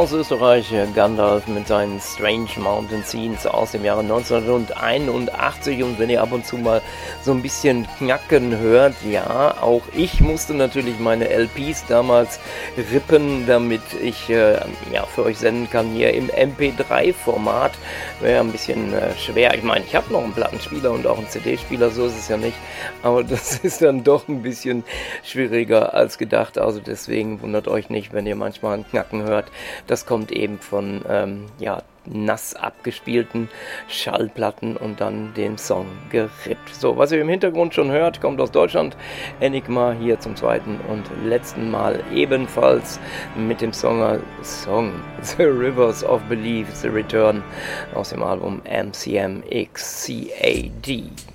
aus Österreich, Gandalf mit seinen Strange Mountain Scenes aus dem Jahre 1981. Und wenn ihr ab und zu mal so ein bisschen Knacken hört, ja, auch ich musste natürlich meine LPs damals rippen, damit ich für euch senden kann hier im MP3-Format. Wäre ein bisschen schwer. Ich meine, ich habe noch einen Plattenspieler und auch einen CD-Spieler, so ist es ja nicht. Aber das ist dann doch ein bisschen schwieriger als gedacht. Also deswegen wundert euch nicht, wenn ihr manchmal ein Knacken hört. Das kommt eben von nass abgespielten Schallplatten und dann den Song gerippt. So, was ihr im Hintergrund schon hört, kommt aus Deutschland. Enigma hier zum zweiten und letzten Mal ebenfalls mit dem Song The Rivers of Belief, The Return aus dem Album MCM XCAD.